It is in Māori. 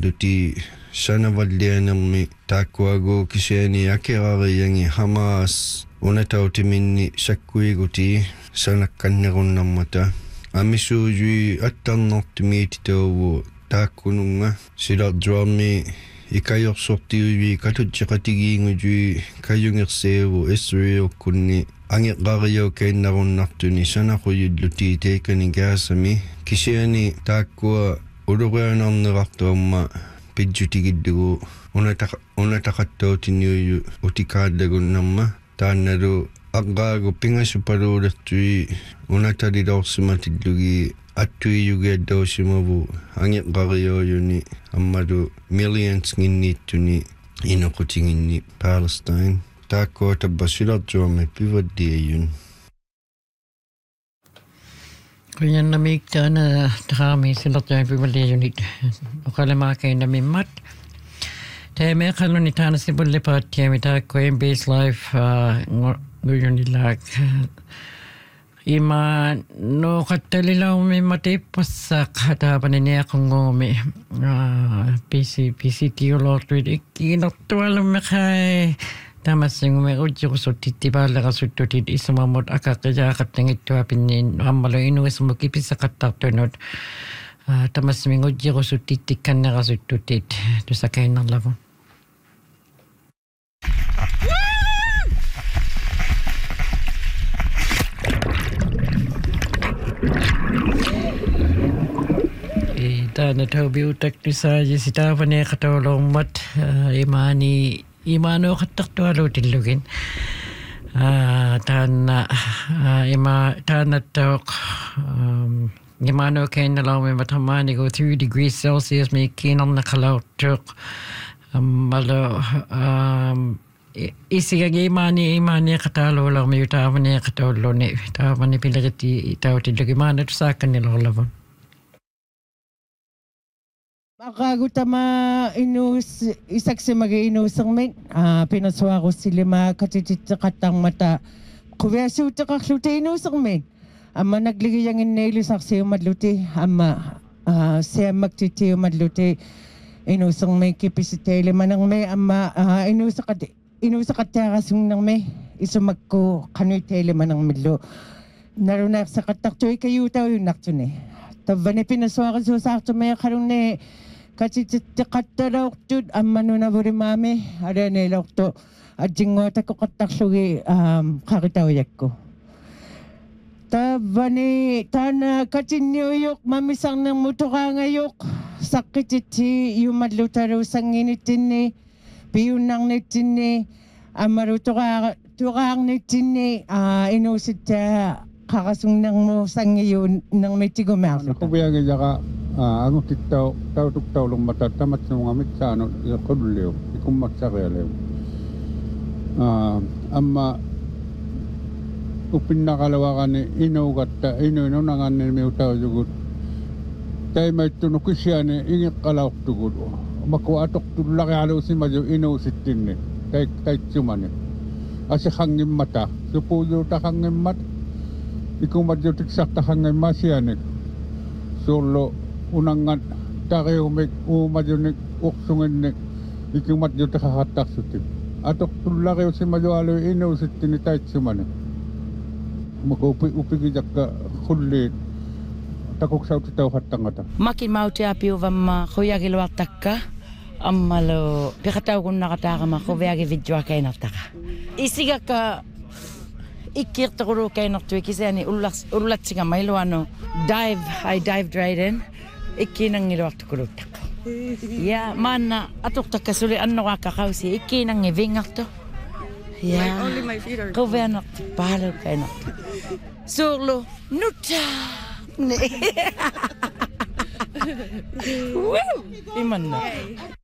luti sanavallianermi taakkuagu kisiani akerariyangi Hamas unatautimini sakkuiguti sanakkannerunnarmata amisuujui attarnortimiititauvu taakkununga silarjuarmi ikajorsortiujui katutseqatigiingujui kajungerseevu Israelkunni angeqariyo keinnarunnartuni sanaquyulluti teikani gaasami kisiani taakkua uluqianarnerartuamma pidjutigillugu unataqattautiniuju utikaallagunnarma taannalu aqqaagu pingasupaluulertui unataliloorsimatillugi attuiyugiaddausimavu angeqariyoojuni ammalu millions nginniittuni inoqutinginni Palestine taakkua tabbasilartuami pivaddiayun Kuyanamik taana taami silartuami pivaddiayunit oqalamaakainamimmat Teemme kaluni taana sibullipaattiami taakkua MBS Live nguyunilaak Ima no kattalilaumi matippassak taapaniniaqunguumi PCT-ulortuit ikkiinertualumme kai tamassingume ujjurusuttittipaalleqasuttutit isumamut akaqijaaqattangittua pinniin ammalu inuisumuk ipissaqattartunut tamassiming ujjurusuttitikkannerasuttutit tusakainnarlavu Taana taubiutak tusaaji sitaapaneeqatauloormat imaanu qattartualuutillugin taana taanattauq imaanu kainnalaumi tamaanigu 3 degrees Celsius miikkiinarnaqalaurtuuq ammalu isigagi imaani qataaluularmi taapaneeqataulluni taapani pileriti tautillugi maana tusaakkanniloorlavun Akagutama inus isaksimagi inusangmin pinaswarusilima katititaqattang mata kuviasuutaqarluti inusangmin amma nagligiyangin nailisarsiumalluti amma siammaktitiumalluti inusangmin kipisiteilimanangmi amma inusaqattaarasungnermi isumakku qanuiteilimanangmillu narunarsaqattartui kayutauyunnartuni tavvani pinaswarusuusaartumia qalunni katititaqattalaortut ammanunavurimaami alaanilortu ajinguatakoqattarlugi qaritaujakku tavvani taana katinniuyuq mamisarnermutoraangayuq saqqititti yumallutaluusanginittinni piunnarnittinni ammalutoraarnittinni inuusittaa qarasungnermu sangiyuunnermitigumaarlu kubiagijaqa angukittau tautuktaulumata tamatsungamit saanu iqulliu ikummatsarialeu amma upinnaqalawaqani inuugatta inuinunanganni miutaujugut taimaittu kisiani ingeqqalaortugut makku atoqtullaqialuusimaju inuusittinni taitsumani asiqangimmata supuujuutaqangimmat ikumadjutiksartaqangimmasianik suullu unangan tariumik uumajunik uqsunginnik ikumadjutiqaqattarsutik atoqtullariusimajualu inuusittini taitsumani makku upigijakka qulliit takuksauttauhattangata makin mautiapiuvamma quyagiluartakka ammalu piqataugunnaqataaqama quviagi vidjuakainartaqa isigakka ikkirtaqulu kainertui kisani ullatsigamma iluanu I dived right in ikkinangiluartukuluttaq ya maanna atuqtakkasuli annoraqqaqausi ikkinangivingartu ya only my feet are quvianart paalu kainart suurlu nutta Woo! Imanna